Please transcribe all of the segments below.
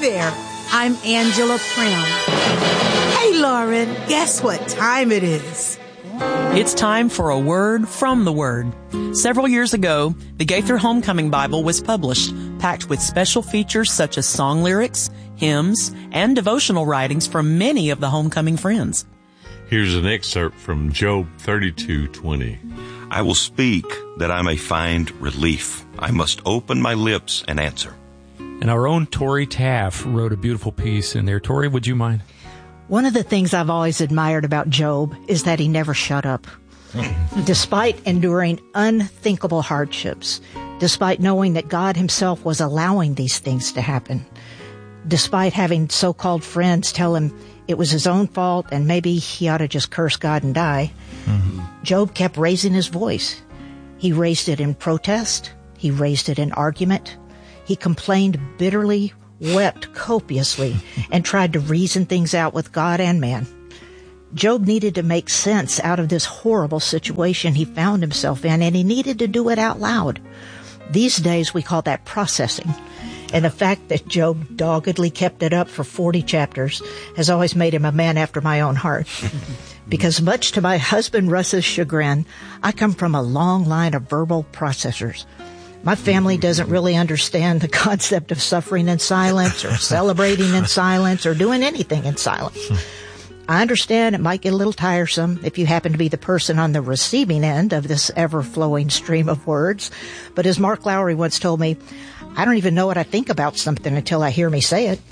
there, I'm Angela Prim. Hey, Lauren, guess what time it is? It's time for a word from the Word. Several years ago, the Gaither Homecoming Bible was published, packed with special features such as song lyrics, hymns, and devotional writings from many of the homecoming friends. Here's an excerpt from Job 32:20. I will speak that I may find relief. I must open my lips and answer. And our own Tori Taff wrote a beautiful piece in there. Tori, would you mind? One of the things I've always admired about Job is that he never shut up. Despite enduring unthinkable hardships, despite knowing that God himself was allowing these things to happen, despite having so-called friends tell him it was his own fault and maybe he ought to just curse God and die, Job kept raising his voice. He raised it in protest. He raised it in argument. He complained bitterly, wept copiously, and tried to reason things out with God and man. Job needed to make sense out of this horrible situation he found himself in, and he needed to do it out loud. These days we call that processing. And the fact that Job doggedly kept it up for 40 chapters has always made him a man after my own heart. Because much to my husband Russ's chagrin, I come from a long line of verbal processors. My family doesn't really understand the concept of suffering in silence or celebrating in silence or doing anything in silence. I understand it might get a little tiresome if you happen to be the person on the receiving end of this ever-flowing stream of words. But as Mark Lowry once told me, I don't even know what I think about something until I hear me say it.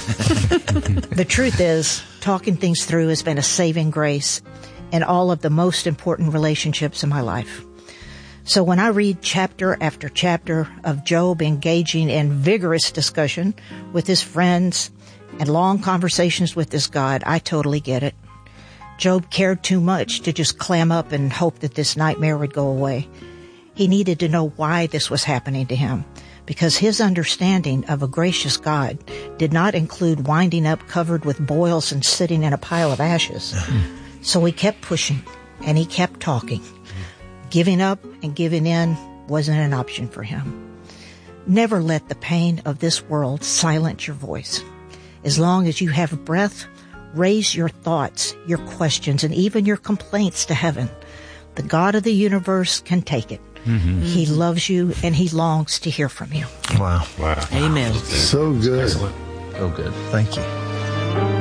The truth is, talking things through has been a saving grace in all of the most important relationships in my life. So when I read chapter after chapter of Job engaging in vigorous discussion with his friends and long conversations with his God, I totally get it. Job cared too much to just clam up and hope that this nightmare would go away. He needed to know why this was happening to him, because his understanding of a gracious God did not include winding up covered with boils and sitting in a pile of ashes. So he kept pushing, and he kept talking. Giving up and giving in wasn't an option for him. Never let the pain of this world silence your voice. As long as you have breath, raise your thoughts, your questions, and even your complaints to heaven. The God of the universe can take it. He loves you, and he longs to hear from you. Wow. Amen. So good. Excellent. So good. Thank you.